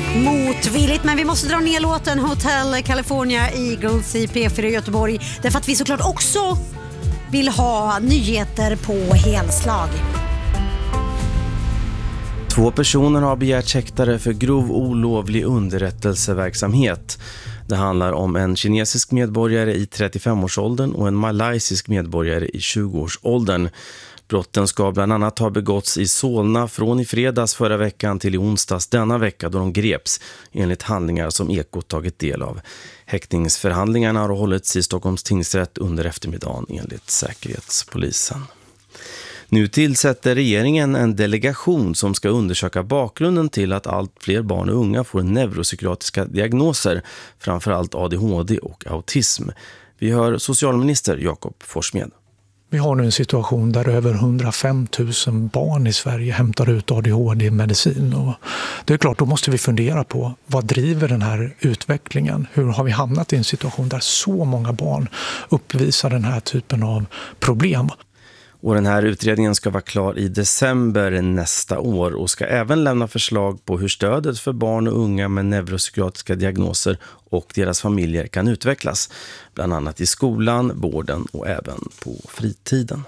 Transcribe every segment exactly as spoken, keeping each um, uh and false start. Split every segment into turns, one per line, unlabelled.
Motvilligt, men vi måste dra ner låten Hotel California Eagles i P fyra Göteborg. Därför att vi såklart också vill ha nyheter på helslag.
Två personer har begärt häktade för grov olovlig underrättelseverksamhet. Det handlar om en kinesisk medborgare i trettiofemårsåldern och en malaysisk medborgare i tjugoårsåldern. Brotten ska bland annat ha begåtts i Solna från i fredags förra veckan till i onsdags denna vecka då de greps enligt handlingar som Ekot tagit del av. Häktningsförhandlingarna har hållits i Stockholms tingsrätt under eftermiddagen enligt Säkerhetspolisen. Nu tillsätter regeringen en delegation som ska undersöka bakgrunden till att allt fler barn och unga får neuropsykiatriska diagnoser, framförallt A D H D och autism. Vi hör socialminister Jakob Forssmed.
Vi har nu en situation där över hundrafem tusen barn i Sverige hämtar ut A D H D-medicin. Och det är klart, då måste vi fundera på vad driver den här utvecklingen? Hur har vi hamnat i en situation där så många barn uppvisar den här typen av problem?
Och den här utredningen ska vara klar i december nästa år och ska även lämna förslag på hur stödet för barn och unga med neuropsykiatriska diagnoser och deras familjer kan utvecklas. Bland annat i skolan, vården och även på fritiden.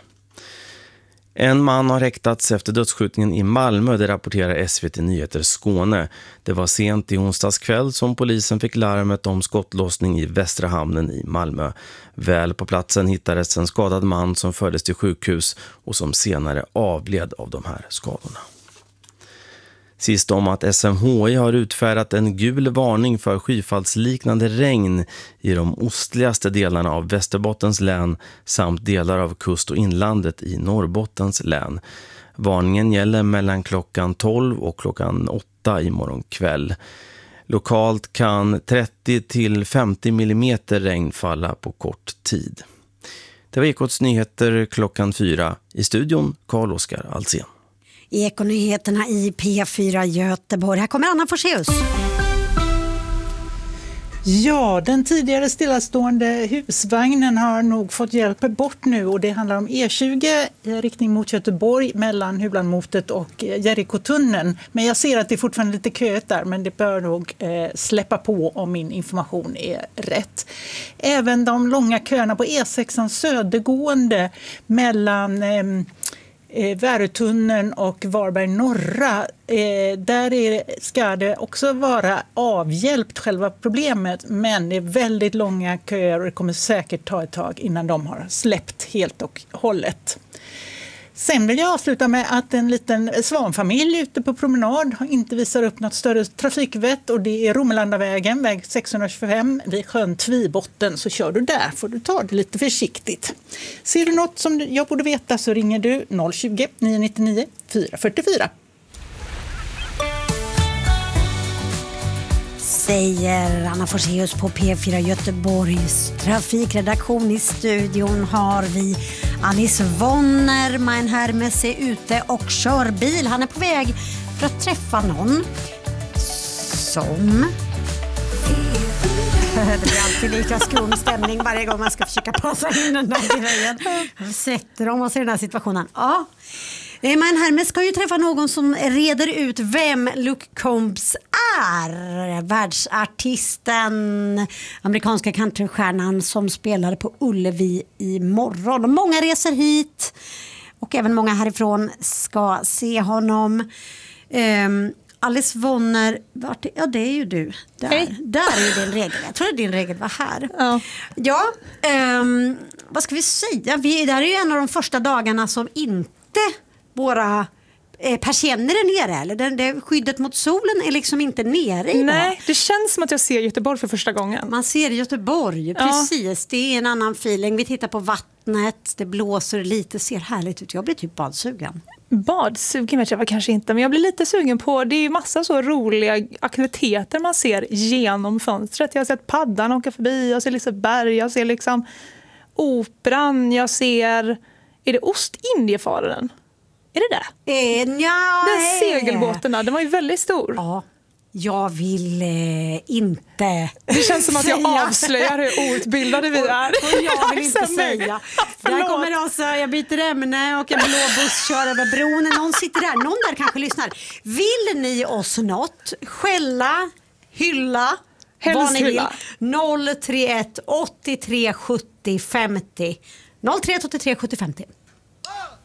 En man har häktats efter dödsskjutningen i Malmö, det rapporterar S V T Nyheter Skåne. Det var sent i onsdags kväll som polisen fick larmet om skottlossning i Västra hamnen i Malmö. Väl på platsen hittades en skadad man som fördes till sjukhus och som senare avled av de här skadorna. Sist om att S M H I har utfärdat en gul varning för skyfallsliknande regn i de ostligaste delarna av Västerbottens län samt delar av kust- och inlandet i Norrbottens län. Varningen gäller mellan klockan tolv och klockan åtta i morgon kväll. Lokalt kan trettio till femtio millimeter regn falla på kort tid. Det var Ekots nyheter klockan fyra. I studion Carl-Oskar Alsen.
I Ekonyheterna i P fyra Göteborg. Här kommer Anna Forselius.
Ja, den tidigare stillastående husvagnen har nog fått hjälp bort nu och det handlar om E tjugo i riktning mot Göteborg mellan Huvudlandmotet och Jerikotunneln. Men jag ser att det är fortfarande lite köet där, men det bör nog eh, släppa på om min information är rätt. Även de långa köerna på E sexan södergående mellan Eh, Eh, Värutunneln och Varberg norra, eh, där är, ska det också vara avhjälpt själva problemet, men det är väldigt långa köer och det kommer säkert ta ett tag innan de har släppt helt och hållet. Sen vill jag avsluta med att en liten svanfamilj ute på promenad inte visar upp något större trafikvett och det är Romelandavägen, väg sexhundratjugofem vid sjön Tvibotten, så kör du där får du ta det lite försiktigt. Ser du något som jag borde veta så ringer du noll tjugo, nio nio nio, fyra fyra fyra.
Säger Anna Forselius på P fyra Göteborgs trafikredaktion. I studion har vi Alice Wonner. Mein Hermes är ute och kör bil. Han är på väg för att träffa någon som... Det blir alltid lika skum stämning varje gång man ska försöka passa in den där grejen. Sätter de oss i den här situationen. Ja. Men Hermes ska ju träffa någon som reder ut vem Luke Combs är. Världsartisten, amerikanska countrystjärnan som spelar på Ullevi imorgon. Många reser hit och även många härifrån ska se honom. Um, Alice Wonner, vart, ja det är ju du. Där, Hej. Där är ju din regel. Jag trodde din regel var här. Ja, ja um, vad ska vi säga? Vi, det här är ju en av de första dagarna som inte... våra eh, persienner är nere, eller det, det, skyddet mot solen är liksom inte nere idag.
Nej, det känns som att jag ser Göteborg för första gången.
Man ser Göteborg, ja. Precis. Det är en annan feeling. Vi tittar på vattnet, det blåser lite, ser härligt ut. Jag blir typ badsugen.
Badsugen vet jag var kanske inte, men jag blir lite sugen på, det är ju massa så roliga aktiviteter man ser genom fönstret. Jag har sett paddan åka förbi, jag ser Liseberg, jag ser liksom operan, jag ser, är det Ostindiefararen? Är det det?
Eh, nja,
den segelbåten, den var ju väldigt stor.
Ja, Jag vill eh, inte
Det känns som att jag
säga.
avslöjar hur outbildade vi är.
Och jag vill inte
Tack så mycket.
säga. Där kommer också, jag byter ämne och en blå buss kör över bron. Någon sitter där, någon där kanske lyssnar. Vill ni oss något? Skälla, hylla,
Helst
vad ni vill.
hylla.
noll tre ett åttiotre sjuttio femtio. noll tre ett åttiotre sjuttio femtio.